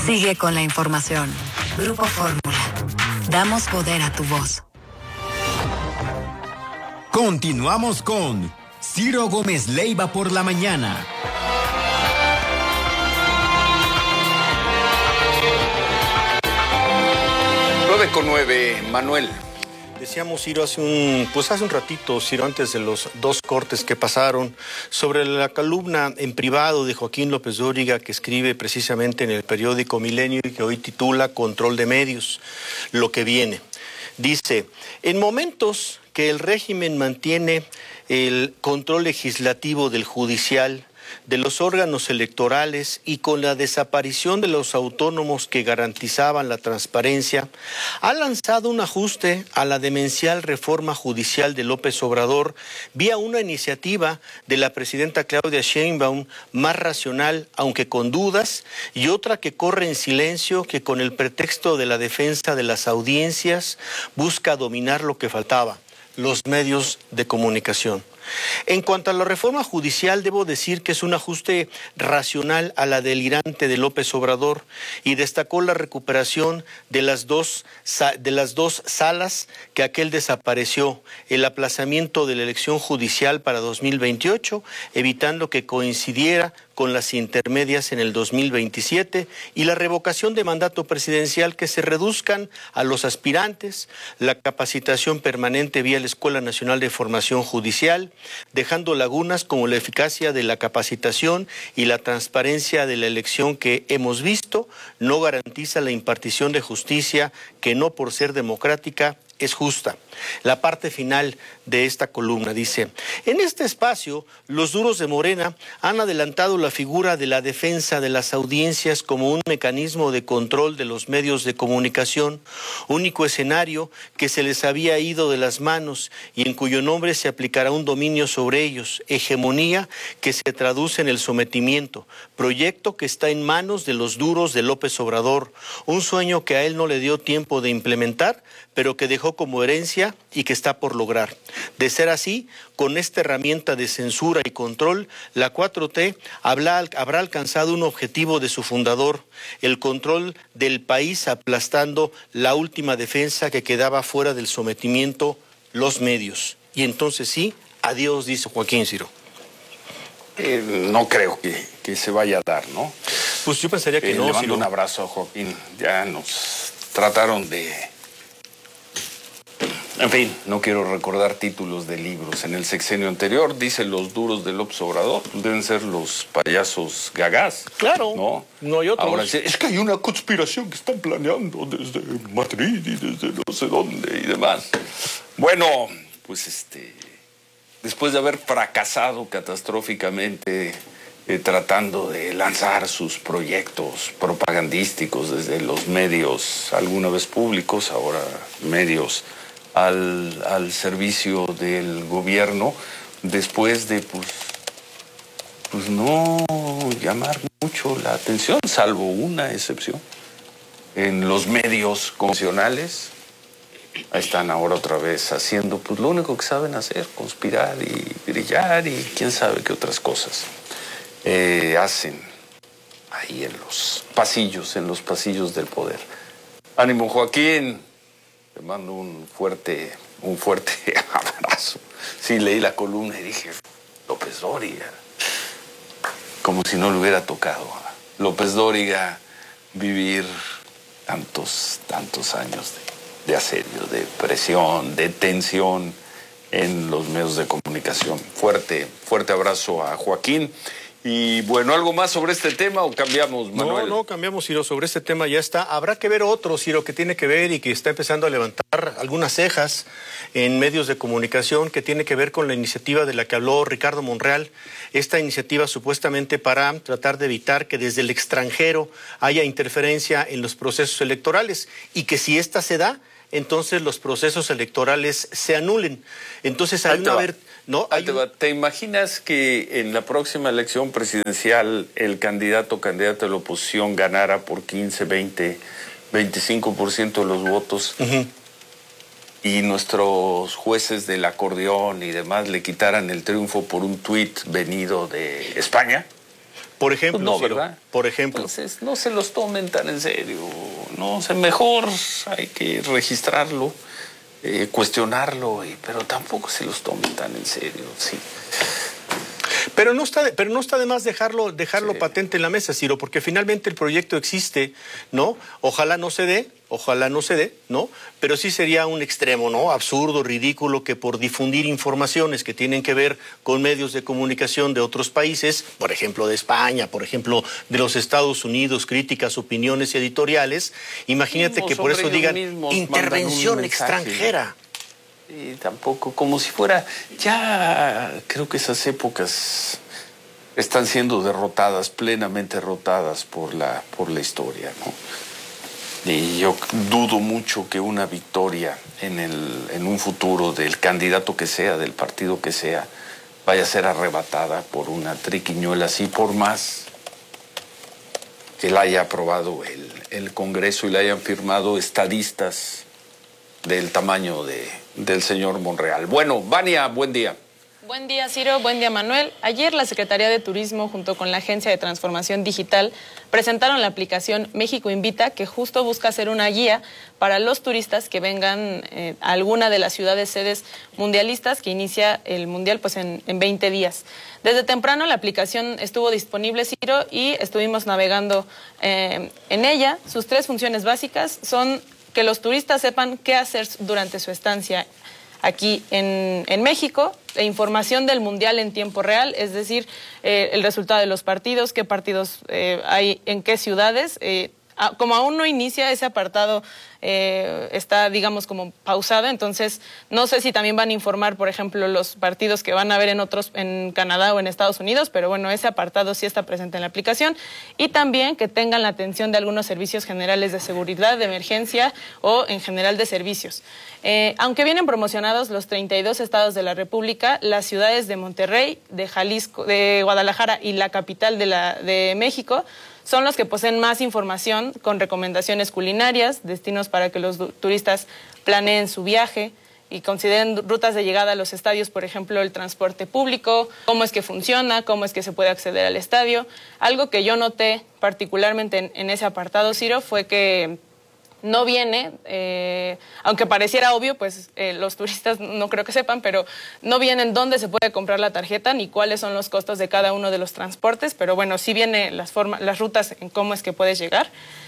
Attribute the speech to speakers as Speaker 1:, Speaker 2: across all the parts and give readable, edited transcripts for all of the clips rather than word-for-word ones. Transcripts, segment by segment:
Speaker 1: Sigue con la información. Grupo Fórmula. Damos poder a tu voz.
Speaker 2: Continuamos con Ciro Gómez Leiva por la mañana.
Speaker 3: 9:09, Manuel.
Speaker 4: Decíamos, Ciro, hace un ratito, Ciro, antes de los dos cortes que pasaron, sobre la columna en privado de Joaquín López Dóriga, que escribe precisamente en el periódico Milenio y que hoy titula Control de Medios, lo que viene. Dice, en momentos que el régimen mantiene el control legislativo del judicial, de los órganos electorales y con la desaparición de los autónomos que garantizaban la transparencia, ha lanzado un ajuste a la demencial reforma judicial de López Obrador vía una iniciativa de la presidenta Claudia Sheinbaum más racional, aunque con dudas, y otra que corre en silencio, que con el pretexto de la defensa de las audiencias busca dominar lo que faltaba, los medios de comunicación. En cuanto a la reforma judicial, debo decir que es un ajuste racional a la delirante de López Obrador y destacó la recuperación de las dos salas que aquel desapareció, el aplazamiento de la elección judicial para 2028, evitando que coincidiera con las intermedias en el 2027 y la revocación de mandato presidencial, que se reduzcan a los aspirantes, la capacitación permanente vía la Escuela Nacional de Formación Judicial, dejando lagunas como la eficacia de la capacitación y la transparencia de la elección que hemos visto no garantiza la impartición de justicia, que no por ser democrática es justa. La parte final de esta columna dice, en este espacio, los duros de Morena han adelantado la figura de la defensa de las audiencias como un mecanismo de control de los medios de comunicación, único escenario que se les había ido de las manos y en cuyo nombre se aplicará un dominio sobre ellos, hegemonía que se traduce en el sometimiento, proyecto que está en manos de los duros de López Obrador, un sueño que a él no le dio tiempo de implementar, pero que dejó como herencia y que está por lograr. De ser así, con esta herramienta de censura y control, la 4T habrá alcanzado un objetivo de su fundador, el control del país, aplastando la última defensa que quedaba fuera del sometimiento, los medios. Y entonces sí, adiós, dice Joaquín, Ciro.
Speaker 3: No creo que se vaya a dar, ¿no?
Speaker 4: Pues yo pensaría que no,
Speaker 3: le mando
Speaker 4: Ciro.
Speaker 3: un abrazo a Joaquín. Ya nos trataron de... En fin, no quiero recordar títulos de libros. En el sexenio anterior, dice los duros de López Obrador, deben ser los payasos gagás.
Speaker 4: Claro, no hay otros.
Speaker 3: Ahora es que hay una conspiración que están planeando desde Madrid y desde no sé dónde y demás. Bueno, pues después de haber fracasado catastróficamente tratando de lanzar sus proyectos propagandísticos desde los medios, alguna vez públicos, ahora medios al servicio del gobierno, después de pues no llamar mucho la atención, salvo una excepción. En los medios convencionales están ahora otra vez haciendo pues lo único que saben hacer, conspirar y brillar y quién sabe qué otras cosas hacen ahí en los pasillos del poder. Ánimo, Joaquín. Te mando un fuerte abrazo. Sí, leí la columna y dije, López Dóriga. Como si no le hubiera tocado a López Dóriga vivir tantos años de asedio, de presión, de tensión en los medios de comunicación. Fuerte abrazo a Joaquín. Y bueno, ¿algo más sobre este tema o cambiamos, Manuel?
Speaker 4: No, cambiamos, Ciro, sobre este tema ya está. Habrá que ver otro, Ciro, que tiene que ver y que está empezando a levantar algunas cejas en medios de comunicación, que tiene que ver con la iniciativa de la que habló Ricardo Monreal. Esta iniciativa supuestamente para tratar de evitar que desde el extranjero haya interferencia en los procesos electorales y que si esta se da, entonces los procesos electorales se anulen. Entonces hay una...
Speaker 3: ¿Te imaginas que en la próxima elección presidencial el candidato o candidata de la oposición ganara por 15, 20, 25% de los votos y nuestros jueces del acordeón y demás le quitaran el triunfo por un tuit venido de España?
Speaker 4: Por ejemplo,
Speaker 3: Pues no,
Speaker 4: Ciro,
Speaker 3: ¿verdad?
Speaker 4: por ejemplo.
Speaker 3: Entonces, no se los tomen tan en serio. No sé, mejor hay que registrarlo, cuestionarlo, pero tampoco se los tomen tan en serio, sí.
Speaker 4: Pero no está de más dejarlo
Speaker 3: Sí.
Speaker 4: patente en la mesa, Ciro, porque finalmente el proyecto existe, ¿no? Ojalá no se dé, ¿no? Pero sí sería un extremo, ¿no? Absurdo, ridículo, que por difundir informaciones que tienen que ver con medios de comunicación de otros países, por ejemplo de España, por ejemplo de los Estados Unidos, críticas, opiniones editoriales, imagínate que por eso digan intervención extranjera.
Speaker 3: Y tampoco, como si fuera, ya creo que esas épocas están siendo derrotadas, plenamente derrotadas por la historia, ¿no? Y yo dudo mucho que una victoria en un futuro del candidato que sea, del partido que sea, vaya a ser arrebatada por una triquiñuela así, por más que la haya aprobado el Congreso y la hayan firmado estadistas del tamaño del señor Monreal. Bueno, Vania, buen día.
Speaker 5: Buen día, Ciro. Buen día, Manuel. Ayer la Secretaría de Turismo, junto con la Agencia de Transformación Digital, presentaron la aplicación México Invita, que justo busca ser una guía para los turistas que vengan a alguna de las ciudades sedes mundialistas, que inicia el Mundial pues en 20 días. Desde temprano la aplicación estuvo disponible, Ciro, y estuvimos navegando en ella. Sus 3 funciones básicas son que los turistas sepan qué hacer durante su estancia aquí en México, e información del Mundial en tiempo real, es decir, el resultado de los partidos, qué partidos hay en qué ciudades. Como aún no inicia ese apartado, está, digamos, como pausado, entonces no sé si también van a informar, por ejemplo, los partidos que van a haber en Canadá o en Estados Unidos, pero bueno, ese apartado sí está presente en la aplicación, y también que tengan la atención de algunos servicios generales de seguridad, de emergencia o en general de servicios. Aunque vienen promocionados los 32 estados de la República, las ciudades de Monterrey, de Jalisco, de Guadalajara y la capital de México son los que poseen más información con recomendaciones culinarias, destinos para que los turistas planeen su viaje y consideren rutas de llegada a los estadios, por ejemplo, el transporte público, cómo es que funciona, cómo es que se puede acceder al estadio. Algo que yo noté particularmente en ese apartado, Ciro, fue que no viene, aunque pareciera obvio, pues los turistas no creo que sepan, pero no viene en dónde se puede comprar la tarjeta ni cuáles son los costos de cada uno de los transportes, pero bueno, sí viene las rutas en cómo es que puedes llegar.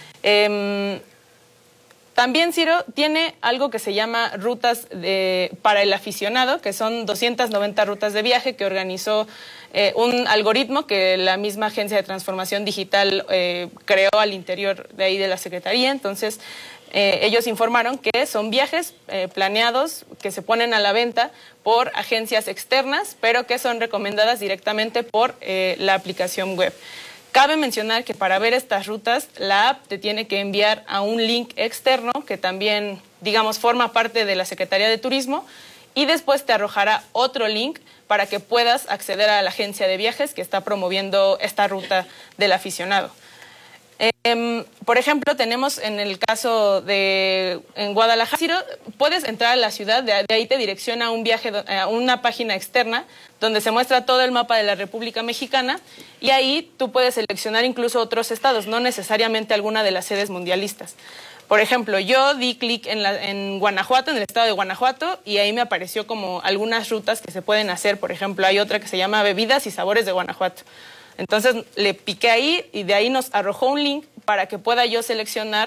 Speaker 5: También, Ciro, tiene algo que se llama rutas para el aficionado, que son 290 rutas de viaje que organizó un algoritmo que la misma Agencia de Transformación Digital creó al interior de ahí de la Secretaría. Entonces, ellos informaron que son viajes planeados que se ponen a la venta por agencias externas, pero que son recomendadas directamente por la aplicación web. Cabe mencionar que para ver estas rutas, la app te tiene que enviar a un link externo que también, digamos, forma parte de la Secretaría de Turismo, y después te arrojará otro link para que puedas acceder a la agencia de viajes que está promoviendo esta ruta del aficionado. Por ejemplo, tenemos en el caso en Guadalajara, Ciro, puedes entrar a la ciudad, de ahí te direcciona a un viaje, a una página externa donde se muestra todo el mapa de la República Mexicana, y ahí tú puedes seleccionar incluso otros estados, no necesariamente alguna de las sedes mundialistas. Por ejemplo, yo di clic en Guanajuato, en el estado de Guanajuato, y ahí me apareció como algunas rutas que se pueden hacer. Por ejemplo, hay otra que se llama Bebidas y Sabores de Guanajuato. Entonces le piqué ahí y de ahí nos arrojó un link para que pueda yo seleccionar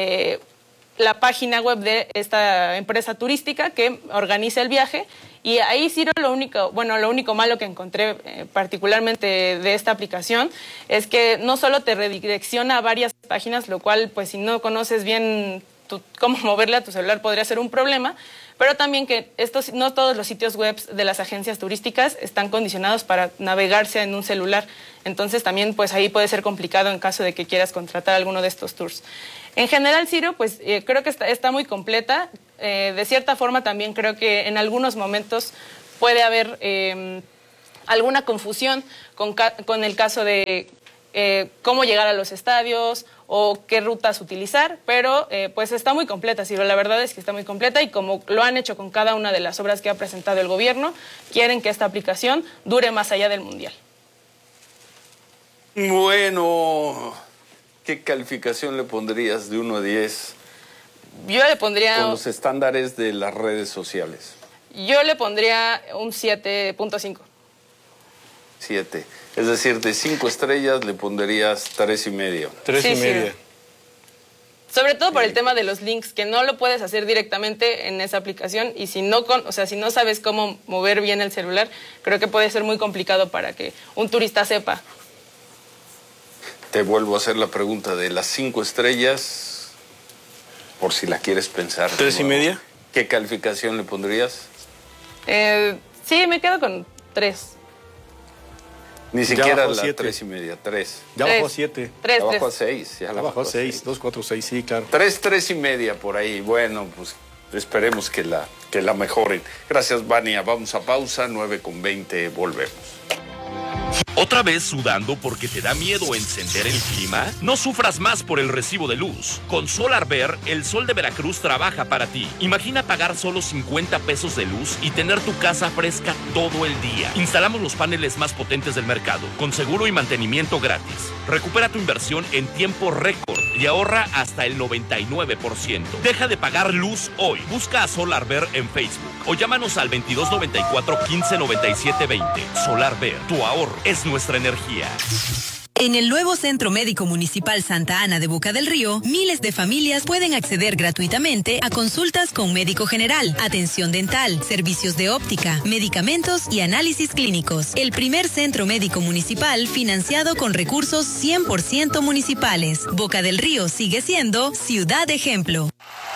Speaker 5: la página web de esta empresa turística que organiza el viaje. Y ahí, Ciro, lo único malo que encontré particularmente de esta aplicación es que no solo te redirecciona a varias páginas, lo cual, pues si no conoces bien cómo moverle a tu celular podría ser un problema, pero también que no todos los sitios web de las agencias turísticas están condicionados para navegarse en un celular. Entonces también pues ahí puede ser complicado en caso de que quieras contratar alguno de estos tours. En general, Ciro, pues creo que está muy completa. De cierta forma también creo que en algunos momentos puede haber alguna confusión con el caso de cómo llegar a los estadios o qué rutas utilizar, pero pues está muy completa, Ciro. La verdad es que está muy completa, y como lo han hecho con cada una de las obras que ha presentado el gobierno, quieren que esta aplicación dure más allá del Mundial.
Speaker 3: Bueno, ¿qué calificación le pondrías de 1 a 10?
Speaker 5: Yo le pondría...
Speaker 3: Con los estándares de las redes sociales.
Speaker 5: Yo le pondría un 7.5.
Speaker 3: 7. Es decir, de 5 estrellas le pondrías 3.5.
Speaker 4: 3.5.
Speaker 5: Sí. Sobre todo por el tema de los links, que no lo puedes hacer directamente en esa aplicación y si no, si no sabes cómo mover bien el celular, creo que puede ser muy complicado para que un turista sepa.
Speaker 3: Te vuelvo a hacer la pregunta de las 5 estrellas, por si la quieres pensar.
Speaker 4: 3.5.
Speaker 3: ¿Qué calificación le pondrías?
Speaker 5: Sí, me quedo con 3.
Speaker 3: Ni siquiera la
Speaker 4: 7.
Speaker 3: 3.5, 3.
Speaker 4: Ya bajó a 7.
Speaker 5: 3,
Speaker 3: Ya bajó a
Speaker 5: 3.
Speaker 3: 6. Ya
Speaker 4: Ya bajó a 6, 2, 4, 6, sí, claro.
Speaker 3: 3, 3.5 por ahí. Bueno, pues esperemos que la mejoren. Gracias, Vania. Vamos a pausa, 9:20, volvemos.
Speaker 6: ¿Otra vez sudando porque te da miedo encender el clima? No sufras más por el recibo de luz. Con SolarBear, el sol de Veracruz trabaja para ti. Imagina pagar solo 50 pesos de luz y tener tu casa fresca todo el día. Instalamos los paneles más potentes del mercado, con seguro y mantenimiento gratis. Recupera tu inversión en tiempo récord y ahorra hasta el 99%. Deja de pagar luz hoy. Busca a SolarBear en Facebook o llámanos al 2294 1597 20. SolarBear, tu ahorro es nuestra energía.
Speaker 1: En el nuevo Centro Médico Municipal Santa Ana de Boca del Río, miles de familias pueden acceder gratuitamente a consultas con médico general, atención dental, servicios de óptica, medicamentos y análisis clínicos. El primer centro médico municipal financiado con recursos 100% municipales. Boca del Río sigue siendo ciudad ejemplo.